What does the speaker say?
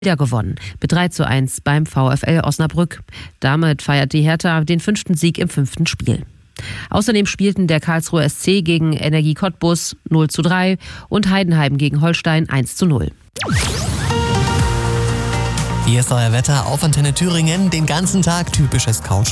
wieder gewonnen, mit 3:1 beim VfL Osnabrück. Damit feiert die Hertha den 5. Sieg im 5. Spiel. Außerdem spielten der Karlsruher SC gegen Energie Cottbus 0:3 und Heidenheim gegen Holstein 1:0. Hier ist euer Wetter auf Antenne Thüringen. Den ganzen Tag typisches Couch.